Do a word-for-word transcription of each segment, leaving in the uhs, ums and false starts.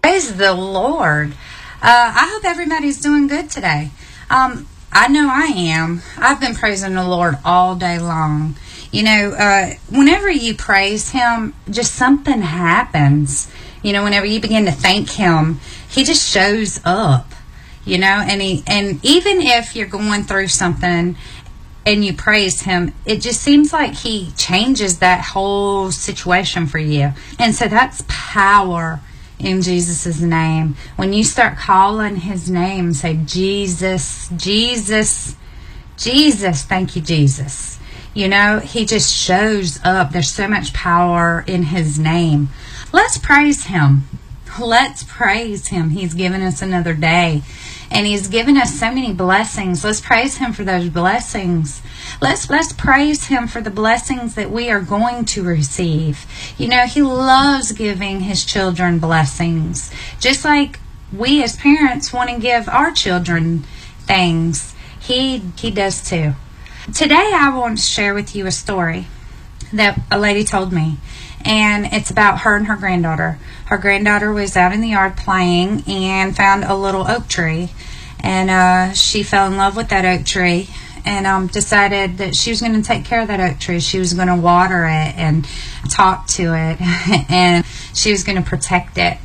Praise the Lord. Uh, I hope everybody's doing good today. Um, I know I am. I've been praising the Lord all day long. You know, uh, whenever you praise Him, just something happens. You know, whenever you begin to thank Him, He just shows up. You know, and he, and even if you're going through something and you praise Him, it just seems like He changes that whole situation for you. And so that's power in Jesus' name. When you start calling His name, say, Jesus, Jesus, Jesus, thank you, Jesus. You know, He just shows up. There's so much power in His name. Let's praise Him. Let's praise Him. He's given us another day. And He's given us so many blessings. Let's praise Him for those blessings. Let's let's praise Him for the blessings that we are going to receive. You know, He loves giving His children blessings. Just like we as parents want to give our children things. He, he does too. Today I want to share with you a story that a lady told me. And it's about her and her granddaughter. Her granddaughter was out in the yard playing and found a little oak tree. And uh, she fell in love with that oak tree and um, decided that she was going to take care of that oak tree. She was going to water it and talk to it. And she was going to protect it.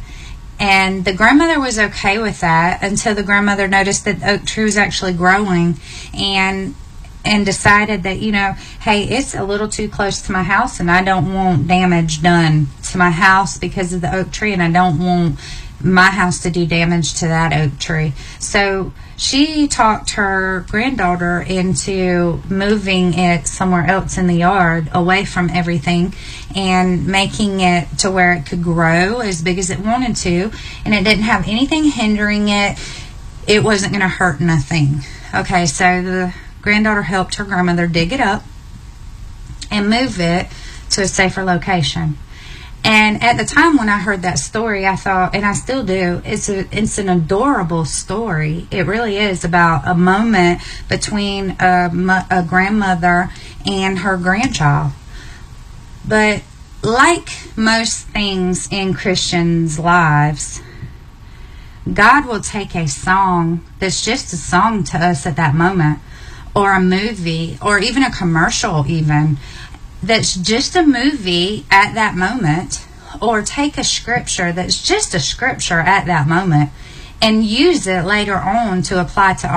And the grandmother was okay with that until the grandmother noticed that the oak tree was actually growing and and decided that, you know, hey, it's a little too close to my house and I don't want damage done to my house because of the oak tree, and I don't want my house to do damage to that oak tree. So she talked her granddaughter into moving it somewhere else in the yard away from everything and making it to where it could grow as big as it wanted to, and it didn't have anything hindering it. It wasn't going to hurt nothing. Okay, so the granddaughter helped her grandmother dig it up and move it to a safer location. And at the time when I heard that story, I thought, and I still do, it's a, it's an adorable story. It really is about a moment between a, a grandmother and her grandchild. But like most things in Christians' lives, God will take a song that's just a song to us at that moment, or a movie, or even a commercial even, that's just a movie at that moment, or take a scripture that's just a scripture at that moment and use it later on to apply to